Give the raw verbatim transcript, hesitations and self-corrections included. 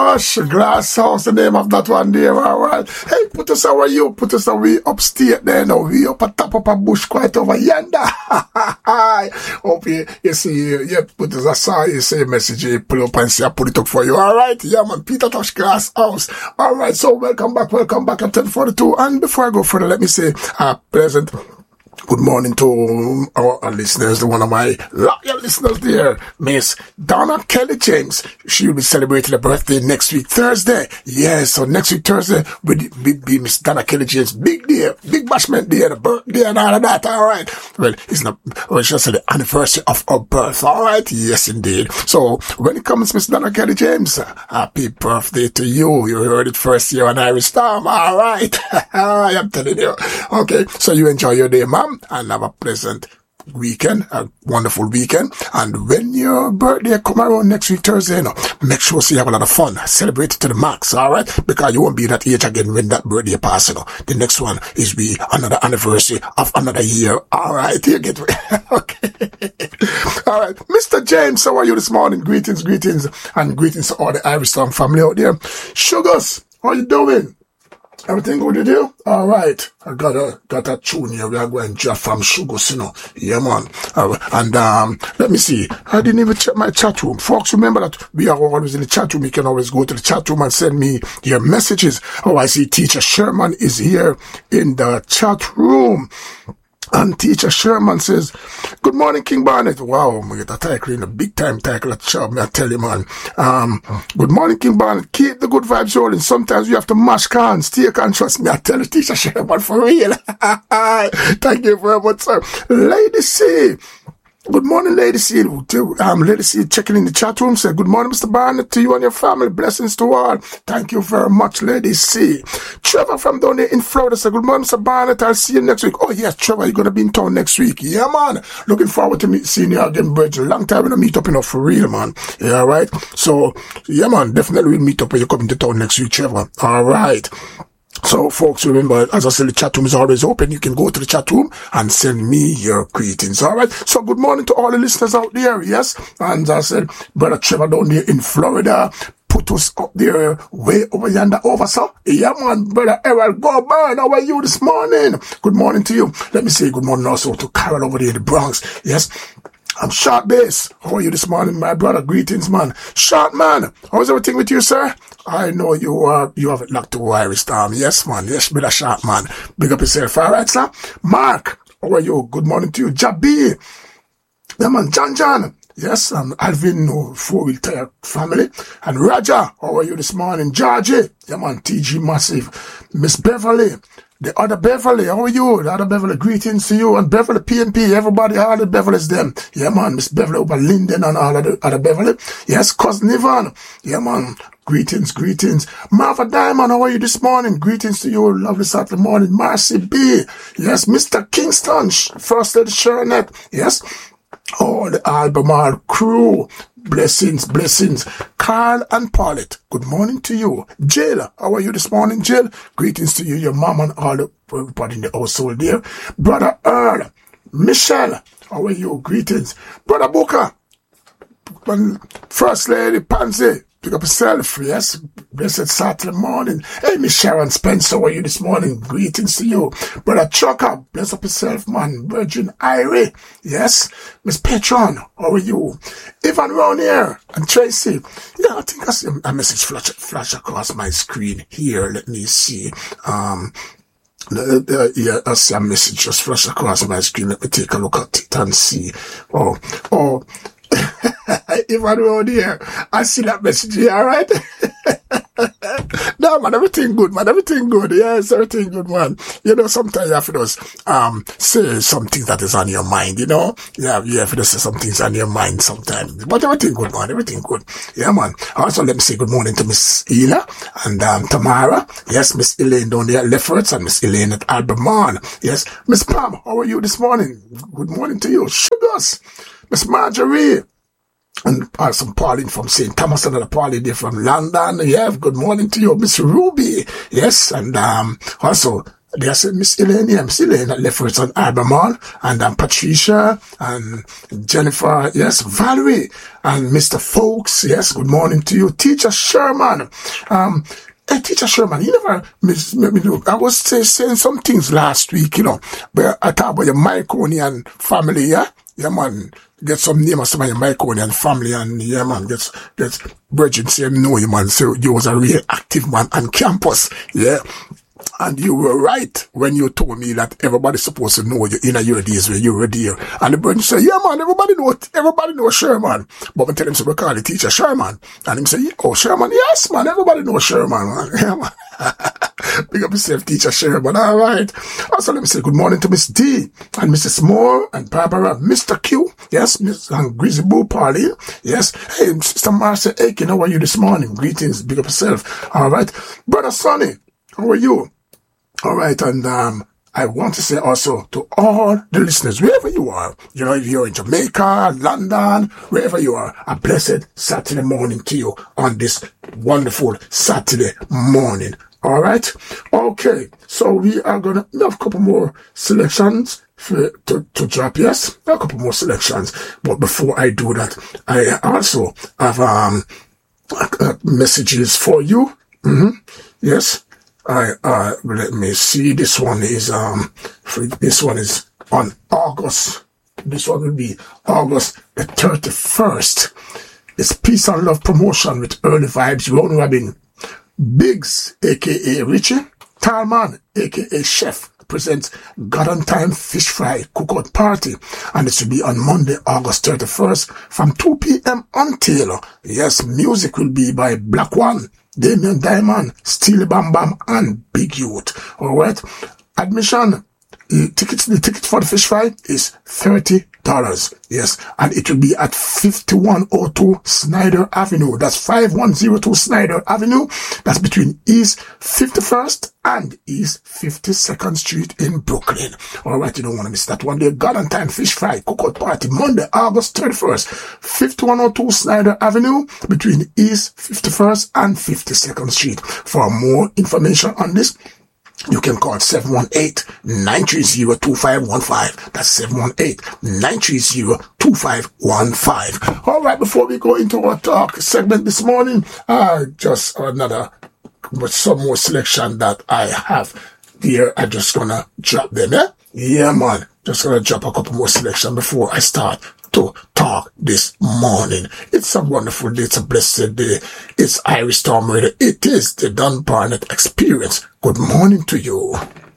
Tosh, Glass House, the name of that one there, alright. Hey, put us how are you? Put us away upstate there now. We up at top of a bush quite over yonder. Hope you, you see, you put us, I saw you say a message, you pull up and see, I put it up for you, alright. Yeah, man, Peter Tosh, Glass House. Alright, so welcome back, welcome back at ten forty-two. And before I go further, let me say, uh, pleasant good morning to our, our listeners, one of my loyal listeners there, Miss Donna Kelly James. She will be celebrating her birthday next week, Thursday. Yes, so next week, Thursday, will be, be Miss Donna Kelly James' big day, big bashment day, the birthday and all of that, alright. Well, it's not, well, she said the anniversary of her birth, alright. Yes, indeed. So, when it comes, Miss Donna Kelly James, happy birthday to you. You heard it first here on Irish Storm, alright. I am telling you. Okay, so you enjoy your day, ma'am, and have a pleasant weekend, a wonderful weekend. And when your birthday come around next week, Thursday, you know, make sure so you have a lot of fun. Celebrate it to the max, alright? Because you won't be that age again when that birthday passes, you know. The next one is be another anniversary of another year. Alright, you get it. Okay. Alright. Mister James, how are you this morning? Greetings, greetings, and greetings to all the Irish Storm family out there. Sugars, how you doing? Everything good with you? Alright. I got a, got a tune here. We are going to from Sugars, you know. Yeah, man. Uh, and, um, let me see. I didn't even check my chat room. Folks, remember that we are always in the chat room. You can always go to the chat room and send me your messages. Oh, I see Teacher Sherman is here in the chat room. And Teacher Sherman says, good morning, King Barnett. Wow, we get a title in a big time title at job, me I tell you, man. Um, good morning, King Barnett. Keep the good vibes rolling. Sometimes we have to mash cans. Stay can trust me. I tell you, Teacher Sherman, for real. Thank you very much, sir. Lady C. Good morning, Lady C. Um, Lady C checking in the chat room. Say, good morning, Mister Barnett, to you and your family. Blessings to all. Thank you very much, Lady C. Trevor from down there in Florida said, good morning, Mister Barnett. I'll see you next week. Oh, yes, Trevor, you're going to be in town next week. Yeah, man. Looking forward to meet, seeing you again, Bridget. Long time we don't meet up enough for real, man. Yeah, right. So, yeah, man, definitely we'll meet up when you come into town next week, Trevor. All right. So, folks, remember, as I said, the chat room is always open. You can go to the chat room and send me your greetings, all right? So, good morning to all the listeners out there, yes? And as I said, Brother Trevor down there in Florida put us up there way over yonder over, so. Yeah, man, Brother Errol, go burn. How are you this morning? Good morning to you. Let me say good morning also to Carol over there in the Bronx, yes? I'm Short Base. How are you this morning, my brother? Greetings, man. Short man, how's everything with you, sir? I know you are, you have it locked to Irish Storm. Yes, man. Yes, brother Short man. Big up yourself. All right, sir. Mark, how are you? Good morning to you. Jabi. Yeah, man. John John. Yes, I'm Alvin, no, four-wheel tire family. And Raja, how are you this morning? Georgie. Yeah, man. T G Massive. Miss Beverly. The other Beverly, how are you? The other Beverly, greetings to you. And Beverly P N P, everybody, all the Beverly's them. Yeah, man, Miss Beverly over Linden and all of the other Beverly. Yes, Cousin Ivan. Yeah, man, greetings, greetings. Martha Diamond, how are you this morning? Greetings to you, lovely Saturday morning. Marcy B. Yes, Mister Kingston, First Lady Sharonette. Yes, all the Albemarle crew. Blessings, blessings. Carl and Paulette, good morning to you. Jill, how are you this morning, Jill? Greetings to you, your mom and all the everybody in the household there. Brother Earl, Michelle, how are you? Greetings. Brother Booker, First Lady Pansy, pick up yourself, yes? Blessed Saturday morning. Hey, Miss Sharon Spencer, how are you this morning? Greetings to you. Brother Chucker, bless up yourself, man. Virgin Irie, yes? Miss Petron, how are you? Ivan Ronier and Tracy. Yeah, I think I see a message flash, flash across my screen here. Let me see. Um, Uh, uh, yeah, I see a message just flash across my screen. Let me take a look at it and see. Oh, oh. Ivan around here, I see that message here, alright? No, man, everything good, man, everything good, yes, everything good, man. You know, sometimes you have to just, um, say something that is on your mind, you know? Yeah, you have to say some things on your mind sometimes. But everything good, man, everything good. Yeah, man. Also, let me say good morning to Miss Ela and, um, Tamara. Yes, Miss Elaine down there at Lefferts and Miss Elaine at Albemarle. Yes, Miss Pam, how are you this morning? Good morning to you. Sugars. Miss Marjorie. And also Pauline from Saint Thomas, another Pauline there from London. Yeah, good morning to you, Miss Ruby. Yes, and um, also There's Miss Elaine, yeah, Miss Elaine left for us on Albemarle, and um, Patricia, and Jennifer, yes, Valerie, and Mister Folks, yes, good morning to you. Teacher Sherman, um, hey, Teacher Sherman, you never, miss, me, me, I was say, saying some things last week, you know, but I talk about your Myconian family, yeah? Yeah, man, get some name of some of your Myconian family, and yeah, man, gets, gets, Virgin say, know you, man, so you was a real active man on campus, yeah? And you were right when you told me that everybody's supposed to know you in a your days when you were there. And the brother said, yeah, man, everybody know it. Everybody know Sherman. But I tell him, so we call the teacher Sherman. And him say, oh, Sherman, yes, man, everybody know Sherman, man. Yeah, man. Big up yourself, teacher Sherman. All right. Also, let me say good morning to Miss D and Missus Moore and Barbara, Mister Q. Yes, Miss and Greasy Boo Pauline. Yes. Hey, Sister Marcia Aiken, how are you this morning? Greetings. Big up yourself. All right. Brother Sonny, how are you? All right, and um, I want to say also to all the listeners, wherever you are, you know, if you're in Jamaica, London, wherever you are, a blessed Saturday morning to you on this wonderful Saturday morning. All right? Okay, so we are going to have a couple more selections for, to, to drop, yes? A couple more selections. But before I do that, I also have um uh, messages for you. Mm-hmm. Yes. I, uh, let me see. This one is, um, this one is on August. This one will be August the thirty-first. It's Peace and Love Promotion with Early Vibes, Ron Robin, Biggs, aka Richie, Talman, aka Chef, presents God on Time Fish Fry Cookout Party. And it will be on Monday, August thirty-first from two p.m. until, yes, music will be by Black One, Damien Diamond, Steely Bam Bam, and Big Youth. Alright? Admission, the tickets, the ticket for the fish fry is thirty dollars. Yes. And it will be at fifty-one oh two Snyder Avenue. That's five one oh two Snyder Avenue. That's between East fifty-first and East fifty-second Street in Brooklyn. Alright, you don't want to miss that one. The God on Time Fish Fry Cookout Party, Monday, August thirty-first, fifty-one oh two Snyder Avenue, between East fifty-first and fifty-second Street. For more information on this, you can call seven one eight, nine three zero, two five one five. That's seven one eight, nine three zero, two five one five. All right, before we go into our talk segment this morning, uh, just another, with some more selection that I have here. I'm just gonna drop them, eh? Yeah, man. Just gonna drop a couple more selection before I start to talk this morning. It's a wonderful day. It's a blessed day. It's Irish Storm Radio. It is the Don Barnett Experience. Good morning to you.